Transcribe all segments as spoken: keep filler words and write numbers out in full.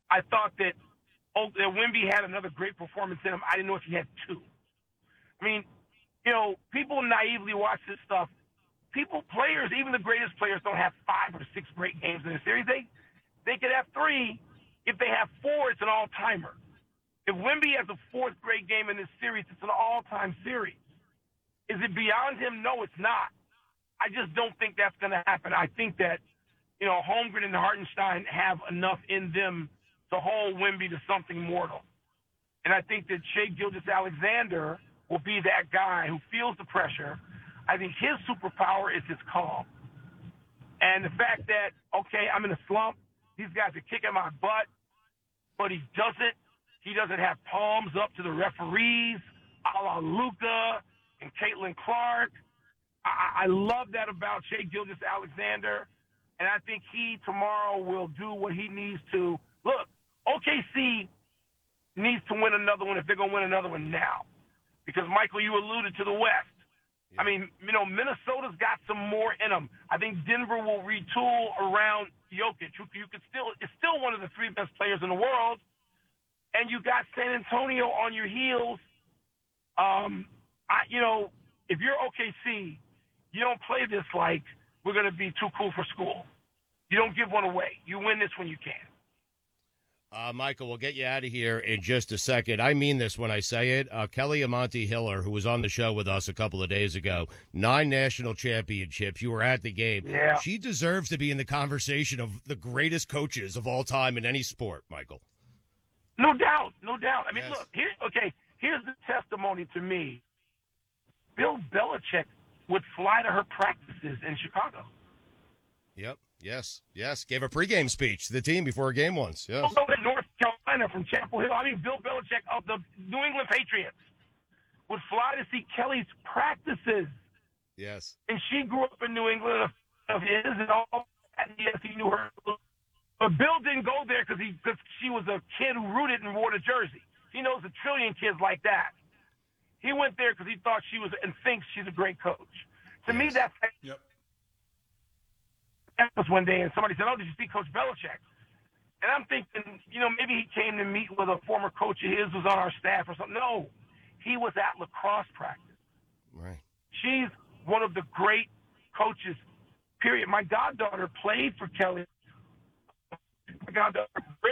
I thought that, oh, that Wemby had another great performance in him. I didn't know if he had two. I mean, you know, people naively watch this stuff. People, players, even the greatest players don't have five or six great games in a series. They they could have three. If they have four, it's an all-timer. If Wemby has a fourth great game in this series, it's an all-time series. Is it beyond him? No, it's not. I just don't think that's going to happen. I think that, you know, Holmgren and Hartenstein have enough in them to hold Wemby to something mortal. And I think that Shai Gilgeous-Alexander will be that guy who feels the pressure. I think his superpower is his calm. And the fact that, okay, I'm in a slump, these guys are kicking my butt, but he doesn't. He doesn't have palms up to the referees, a la Luka and Caitlin Clark. I, I love that about Shai Gilgeous-Alexander, and I think he tomorrow will do what he needs to. Look, O K C needs to win another one if they're going to win another one now. Because, Michael, you alluded to the West. Yeah. I mean, you know, Minnesota's got some more in them. I think Denver will retool around Jokic, who you could still is still one of the three best players in the world. And you got San Antonio on your heels. Um, I, you know, if you're O K C, you don't play this like we're going to be too cool for school. You don't give one away. You win this when you can. Uh, Michael, we'll get you out of here in just a second. I mean this when I say it. Uh, Kelly Amonte Hiller, who was on the show with us a couple of days ago, nine national championships. You were at the game. Yeah. She deserves to be in the conversation of the greatest coaches of all time in any sport, Michael. No doubt. No doubt. I mean, Yes. look, here, okay, here's the testimony to me. Bill Belichick would fly to her practices in Chicago. Yep. Yes. Yes. Gave a pregame speech to the team before a game once. Yes. Although in North Carolina from Chapel Hill, I mean, Bill Belichick of the New England Patriots would fly to see Kelly's practices. Yes. And she grew up in New England of his and all that. Yes, he knew her. But Bill didn't go there because he because she was a kid who rooted and wore the jersey. He knows a trillion kids like that. He went there because he thought she was and thinks she's a great coach. To Yes. me, that's Yep. that was one day, and somebody said, "Oh, did you see Coach Belichick?" And I'm thinking, you know, maybe he came to meet with a former coach of his who's on our staff or something. No, he was at lacrosse practice. Right. She's one of the great coaches, period. My goddaughter played for Kelly. My goddaughter,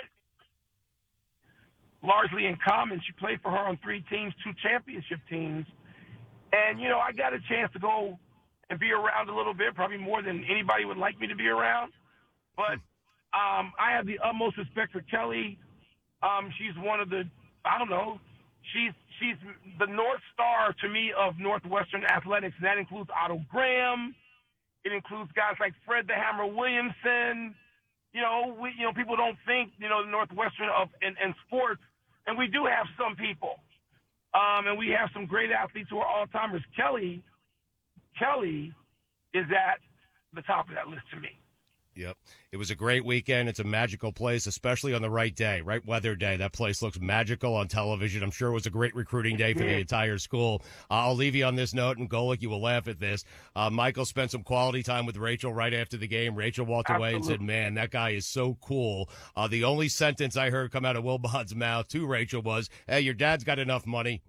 largely in common. She played for her on three teams, two championship teams. And, you know, I got a chance to go and be around a little bit, probably more than anybody would like me to be around. But um, I have the utmost respect for Kelly. Um, she's one of the, I don't know, she's she's the North Star to me of Northwestern athletics. And that includes Otto Graham. It includes guys like Fred the Hammer Williamson. You know, we, you know, people don't think, you know, the Northwestern of in, in sports, and we do have some people. Um, and we have some great athletes who are all-timers. Kelly, Kelly is at the top of that list to me. Yep. It was a great weekend. It's a magical place, especially on the right day, right weather day. That place looks magical on television. I'm sure it was a great recruiting day for the entire school. Uh, I'll leave you on this note, and Golic, you will laugh at this. Uh, Michael spent some quality time with Rachel right after the game. Rachel walked Absolutely. away and said, man, that guy is so cool. Uh, the only sentence I heard come out of Wilbon's mouth to Rachel was, hey, your dad's got enough money.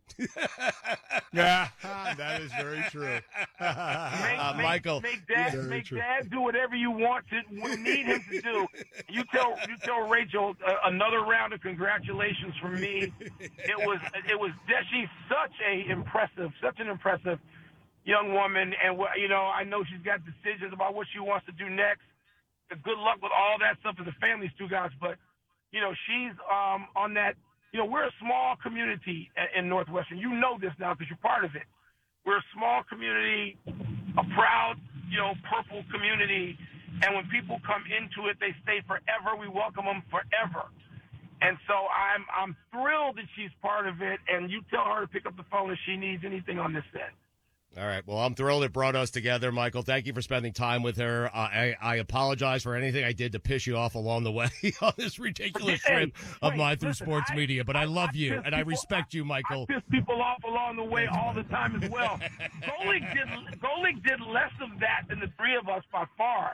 Yeah, that is very true. Make, Uh, make, Michael. make dad, Very make true. dad do whatever you want to need him to do. You tell you tell Rachel uh, another round of congratulations from me. It was it was she's such a impressive, such an impressive young woman, and you know I know she's got decisions about what she wants to do next. Good luck with all that stuff as a family's two guys, but you know she's um, on that. You know we're a small community in Northwestern. You know this now because you're part of it. We're a small community, a proud, you know, purple community. And when people come into it, they stay forever. We welcome them forever. And so I'm I'm thrilled that she's part of it. And you tell her to pick up the phone if she needs anything on this end. All right. Well, I'm thrilled it brought us together, Michael. Thank you for spending time with her. Uh, I, I apologize for anything I did to piss you off along the way on this ridiculous Hey, trip of wait, mine through listen, sports I- media, but I, I- love I you, piss and I people- respect you, Michael. I piss people off along the way all the time as well. Golic did, Golic did less of that than the three of us by far.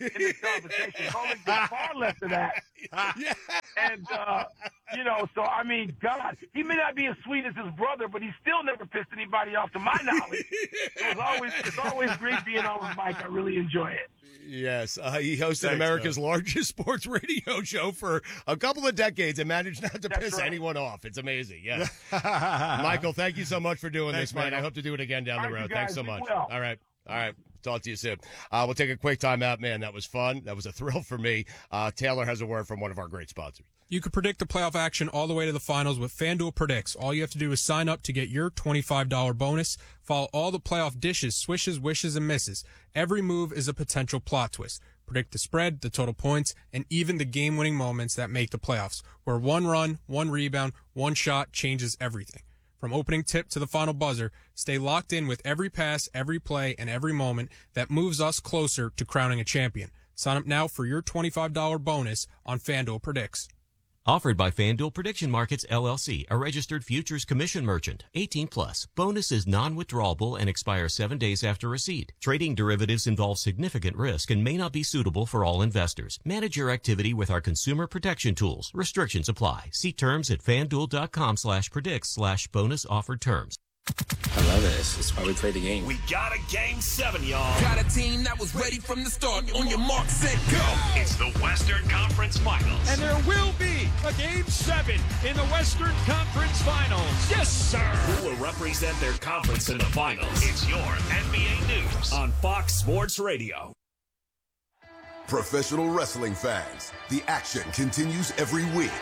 in the conversation. Golick did far less than that. Yeah. And, uh, you know, so, I mean, God, he may not be as sweet as his brother, but he still never pissed anybody off to my knowledge. It was always, it's always great being on with Mike. I really enjoy it. Yes, uh, he hosted Thanks, America's man. largest sports radio show for a couple of decades and managed not to That's piss right. anyone off. It's amazing. Yes. Michael, thank you so much for doing Thanks, this, man. Michael. I hope to do it again down All the right, road. you Thanks guys, so be much. well. All right. All right. Talk to you soon. Uh, we'll take a quick time out, man. That was fun. That was a thrill for me. Uh, Taylor has a word from one of our great sponsors. You can predict the playoff action all the way to the finals with FanDuel Predicts. All you have to do is sign up to get your twenty-five dollars bonus. Follow all the playoff dishes, swishes, wishes, and misses. Every move is a potential plot twist. Predict the spread, the total points, and even the game-winning moments that make the playoffs, where one run, one rebound, one shot changes everything. From opening tip to the final buzzer, stay locked in with every pass, every play, and every moment that moves us closer to crowning a champion. Sign up now for your twenty-five dollars bonus on FanDuel Predicts. Offered by FanDuel Prediction Markets, L L C, a registered futures commission merchant. eighteen plus. Bonus is non-withdrawable and expires seven days after receipt. Trading derivatives involves significant risk and may not be suitable for all investors. Manage your activity with our consumer protection tools. Restrictions apply. See terms at fanduel.com slash predicts slash bonus offered terms. I love it. It's, it's why we play the game. We got a game seven, y'all. Got a team that was ready from the start. On your mark, set, go. It's the Western Conference Finals. And there will be a game seven in the Western Conference Finals. Yes, sir. Who will represent their conference in the finals? It's your N B A News on Fox Sports Radio. Professional wrestling fans, the action continues every week.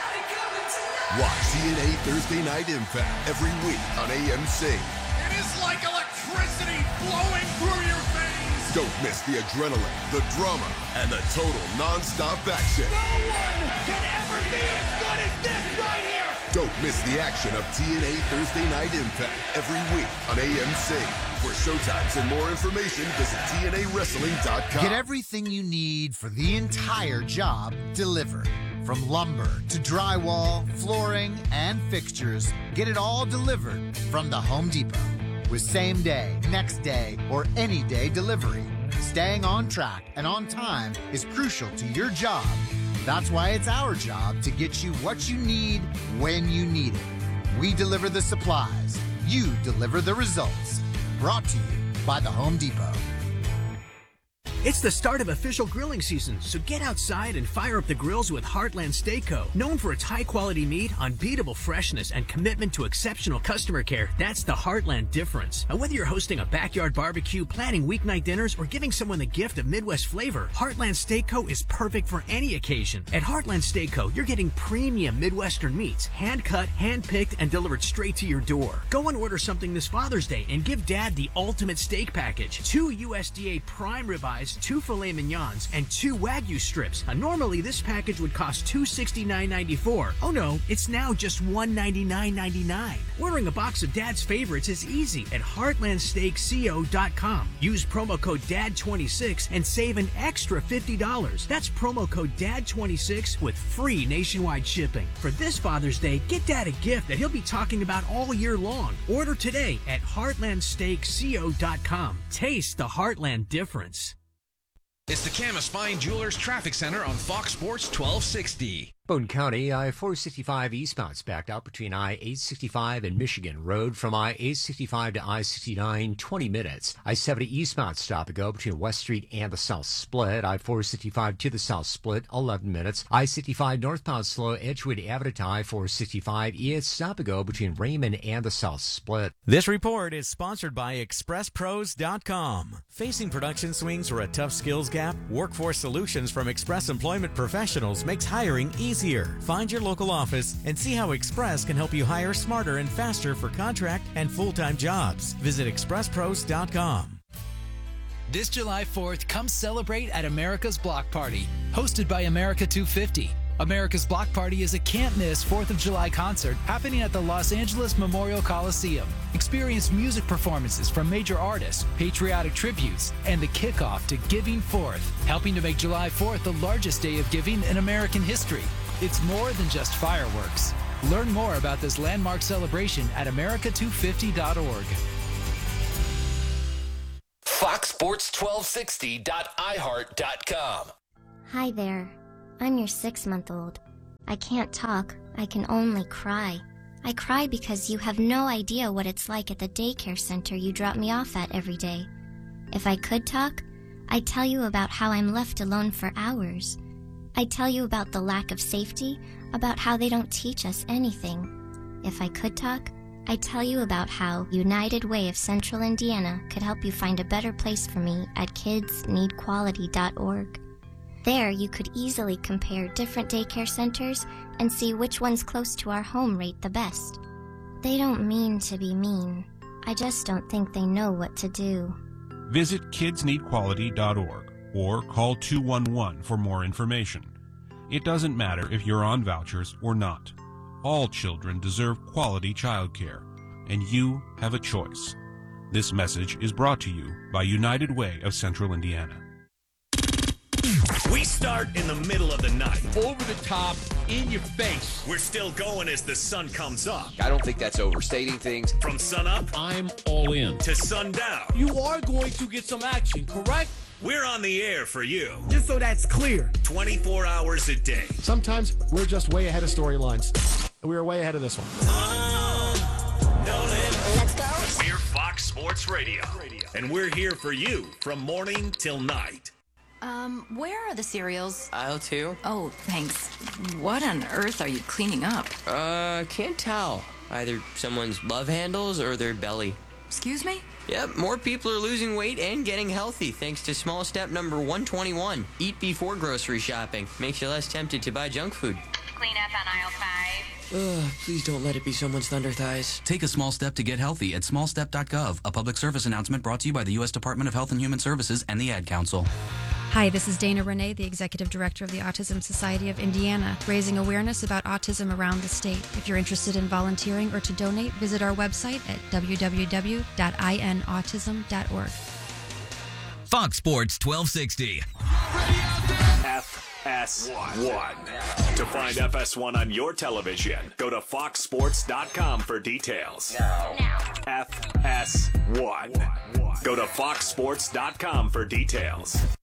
Watch T N A Thursday Night Impact every week on A M C. It is like electricity flowing through your veins. Don't miss the adrenaline, the drama, and the total non-stop action. No one can ever be as good as this right here. Don't miss the action of T N A Thursday Night Impact every week on A M C. For showtimes and more information, visit T N A wrestling dot com. Get everything you need for the entire job delivered. From lumber to drywall, flooring, and fixtures, get it all delivered from the Home Depot. With same day, next day, or any day delivery, staying on track and on time is crucial to your job. That's why it's our job to get you what you need when you need it. We deliver the supplies. You deliver the results. Brought to you by the Home Depot. It's the start of official grilling season, so get outside and fire up the grills with Heartland Steak Co. Known for its high-quality meat, unbeatable freshness, and commitment to exceptional customer care, that's the Heartland difference. Now, whether you're hosting a backyard barbecue, planning weeknight dinners, or giving someone the gift of Midwest flavor, Heartland Steak Co. is perfect for any occasion. At Heartland Steak Co., you're getting premium Midwestern meats, hand-cut, hand-picked, and delivered straight to your door. Go and order something this Father's Day and give Dad the ultimate steak package. Two U S D A prime ribeyes, two filet mignons, and two Wagyu strips. Now, normally this package would cost two hundred sixty-nine ninety-four. Oh no, it's now just one hundred ninety-nine ninety-nine. Ordering a box of Dad's favorites is easy at heartland steak co dot com. Use promo code D A D twenty-six and save an extra fifty dollars. That's promo code D A D twenty-six with free nationwide shipping. For this Father's Day, get Dad a gift that he'll be talking about all year long. Order today at heartland steak co dot com. Taste the Heartland difference. It's the Camas Fine Jewelers Traffic Center on Fox Sports twelve sixty. Bowdoin County, I four sixty-five eastbound's backed out between I eight sixty-five and Michigan Road. From I eight sixty-five to I sixty-nine, twenty minutes. I seventy eastbound stop and go between West Street and the South Split. I four sixty-five to the South Split, eleven minutes. I sixty-five northbound slow Edgewood Avenue to I four sixty-five. It's stop and go between Raymond and the South Split. This report is sponsored by express pros dot com. Facing production swings or a tough skills gap? Workforce Solutions from Express Employment Professionals makes hiring easier. Find your local office and see how Express can help you hire smarter and faster for contract and full-time jobs. Visit express pros dot com. This July fourth, come celebrate at America's Block Party, hosted by America two fifty. America's Block Party is a can't-miss fourth of July concert happening at the Los Angeles Memorial Coliseum. Experience music performances from major artists, patriotic tributes, and the kickoff to Giving Fourth, helping to make July fourth the largest day of giving in American history. It's more than just fireworks. Learn more about this landmark celebration at america two fifty dot org. fox sports twelve sixty dot i heart dot com. Hi there. I'm your six-month-old. I can't talk. I can only cry. I cry because you have no idea what it's like at the daycare center you drop me off at every day. If I could talk, I'd tell you about how I'm left alone for hours. I'd tell you about the lack of safety, about how they don't teach us anything. If I could talk, I'd tell you about how United Way of Central Indiana could help you find a better place for me at kids need quality dot org. There, you could easily compare different daycare centers and see which ones close to our home rate the best. They don't mean to be mean. I just don't think they know what to do. Visit kids need quality dot org or call two one one for more information. It doesn't matter if you're on vouchers or not. All children deserve quality childcare, and you have a choice. This message is brought to you by United Way of Central Indiana. We start in the middle of the night. Over the top, in your face. We're still going as the sun comes up. I don't think that's overstating things. From sun up, I'm all in. To sundown. You are going to get some action, correct? We're on the air for you. Just so that's clear. twenty-four hours a day. Sometimes we're just way ahead of storylines. We were way ahead of this one. Let's go. We're Fox Sports Radio. And we're here for you from morning till night. Um, where are the cereals? Aisle two. Oh, thanks. What on earth are you cleaning up? Uh, can't tell. Either someone's love handles or their belly. Excuse me? Yep, more people are losing weight and getting healthy thanks to small step number one twenty-one. Eat before grocery shopping. Makes you less tempted to buy junk food. Clean up on aisle five. Ugh, please don't let it be someone's thunder thighs. Take a small step to get healthy at small step dot gov, a public service announcement brought to you by the U S Department of Health and Human Services and the Ad Council. Hi, this is Dana Renee, the Executive Director of the Autism Society of Indiana, raising awareness about autism around the state. If you're interested in volunteering or to donate, visit our website at w w w dot i n autism dot org. Fox Sports twelve sixty. F S one. To find F S one on your television, go to fox sports dot com for details. F S one. Go to fox sports dot com for details.